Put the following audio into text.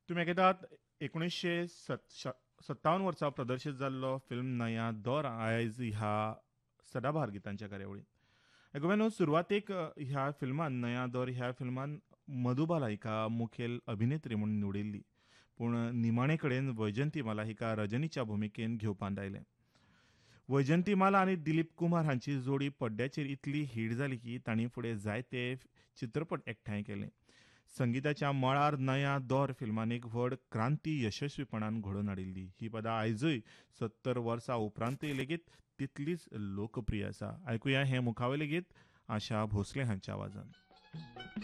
तुमी आयकतात 1957 वर्सा प्रदर्शीत जाल्लो फिल्म नया दौर आयज ह्या सदाबहार गितांच्या कार्यावळींत गोव्यानो सुरवातेक ह्या फिल्मान नया दौर ह्या फिल्मान मधुबाला हिका मुखेल अभिनेत्री म्हणून निवडिल्ली पूण निमाणे कडेन वैजंतीमाला हिका रजनीच्या भुमिकेन घेवपांत आयलें. वैजंतीमाला आनी दिलीप कुमार हांची जोडी पड्ड्याचेर इतली हीट जाली की तांणी फुडें जायते चित्रपट एकठांय केले. संगीताच्या मळार नया दौर फिल्मान एक व्हड क्रांती यशस्वीपणान घडोवन हाडिल्ली. ही पदां आयजूय 70 वर्सां उपरांतूय लेगीत तितलीच लोकप्रिय आसा. आयकुया हें मुखावेलें गीत आशा भोसले हांच्या आवाजान.